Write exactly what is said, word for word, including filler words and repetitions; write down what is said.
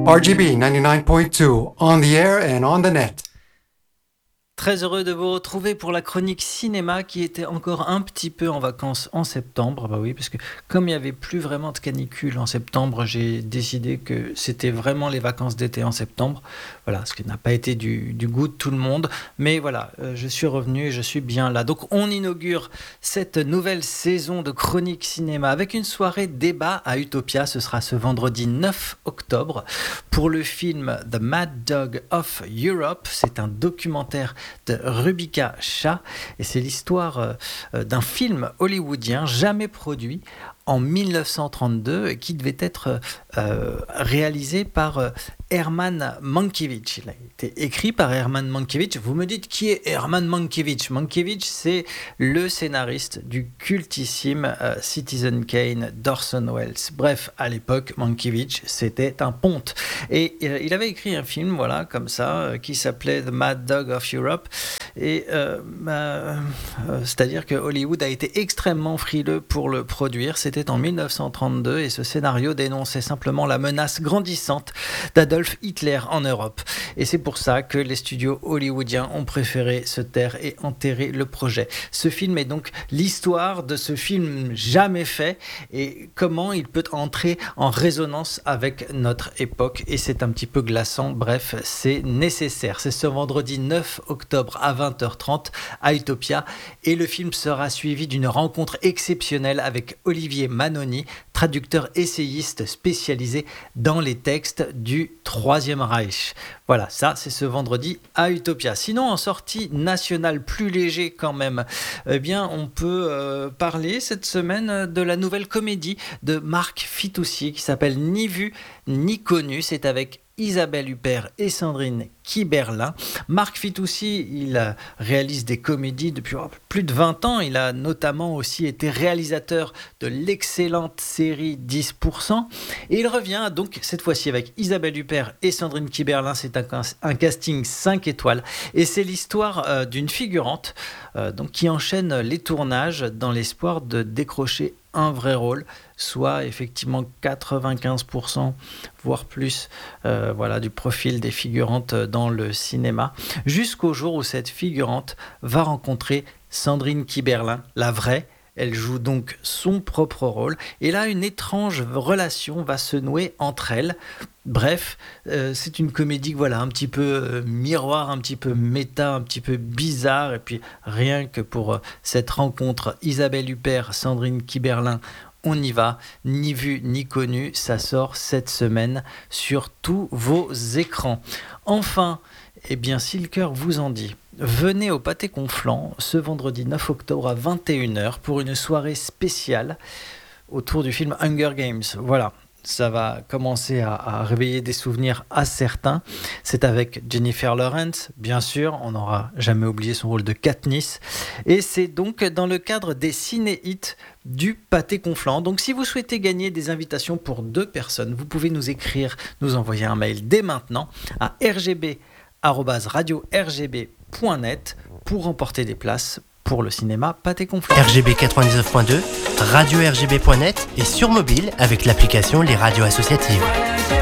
R G B ninety-nine point two, on the air and on the net. Très heureux de vous retrouver pour la chronique cinéma qui était encore un petit peu en vacances en septembre. Bah oui, parce que comme il n'y avait plus vraiment de canicule en septembre, j'ai décidé que c'était vraiment les vacances d'été en septembre. Voilà, ce qui n'a pas été du, du goût de tout le monde. Mais voilà, euh, je suis revenu et je suis bien là. Donc on inaugure cette nouvelle saison de chronique cinéma avec une soirée débat à Utopia. Ce sera ce vendredi neuf octobre pour le film The Mad Dog of Europe. C'est un documentaire de Rubika Shah et c'est l'histoire euh, d'un film hollywoodien jamais produit en dix-neuf cent trente-deux qui devait être euh, réalisé par euh, Herman Mankiewicz. Il a été écrit par Herman Mankiewicz. Vous me dites qui est Herman Mankiewicz? Mankiewicz, c'est le scénariste du cultissime euh, Citizen Kane d'Orson Welles. Bref, à l'époque, Mankiewicz, c'était un ponte. Et euh, il avait écrit un film, voilà, comme ça, euh, qui s'appelait The Mad Dog of Europe. Et euh, bah, euh, c'est-à-dire que Hollywood a été extrêmement frileux pour le produire. C'était en dix-neuf cent trente-deux et ce scénario dénonçait simplement la menace grandissante d'Adolf Hitler en Europe. Et c'est pour ça que les studios hollywoodiens ont préféré se taire et enterrer le projet. Ce film est donc l'histoire de ce film jamais fait et comment il peut entrer en résonance avec notre époque. Et c'est un petit peu glaçant. Bref, c'est nécessaire. C'est ce vendredi neuf octobre à vingt heures trente à Utopia et le film sera suivi d'une rencontre exceptionnelle avec Olivier Manoni, traducteur essayiste spécialisé dans les textes du Troisième Reich. Voilà, ça c'est ce vendredi à Utopia. Sinon, en sortie nationale plus léger quand même, eh bien on peut euh, parler cette semaine de la nouvelle comédie de Marc Fitoussi qui s'appelle Ni vu ni connu. C'est avec Isabelle Huppert et Sandrine Kiberlin. Marc Fitoussi, il réalise des comédies depuis plus de vingt ans. Il a notamment aussi été réalisateur de l'excellente série dix pour cent. Et il revient donc cette fois-ci avec Isabelle Huppert et Sandrine Kiberlin. C'est un, un casting cinq étoiles. Et c'est l'histoire euh, d'une figurante euh, donc, qui enchaîne les tournages dans l'espoir de décrocher un vrai rôle, soit effectivement quatre-vingt-quinze pour cent, voire plus, euh, voilà, du profil des figurantes dans le cinéma, jusqu'au jour où cette figurante va rencontrer Sandrine Kiberlin, la vraie. Elle joue donc son propre rôle, et là, une étrange relation va se nouer entre elles. Bref, euh, c'est une comédie voilà, un petit peu euh, miroir, un petit peu méta, un petit peu bizarre. Et puis, rien que pour euh, cette rencontre, Isabelle Huppert, Sandrine Kiberlin, on y va. Ni vu, ni connu, ça sort cette semaine sur tous vos écrans. Enfin, eh bien, si le cœur vous en dit, venez au Pâté Conflans ce vendredi neuf octobre à vingt et une heures pour une soirée spéciale autour du film Hunger Games. Voilà. Ça va commencer à, à réveiller des souvenirs à certains. C'est avec Jennifer Lawrence, bien sûr. On n'aura jamais oublié son rôle de Katniss. Et c'est donc dans le cadre des ciné-hits du Pâté Conflans. Donc si vous souhaitez gagner des invitations pour deux personnes, vous pouvez nous écrire, nous envoyer un mail dès maintenant à r g b arobase radio r g b point net pour remporter des places pour le cinéma Pâté Conflans. R G B quatre-vingt-dix-neuf point deux, radio r g b point net et sur mobile avec l'application Les Radios Associatives.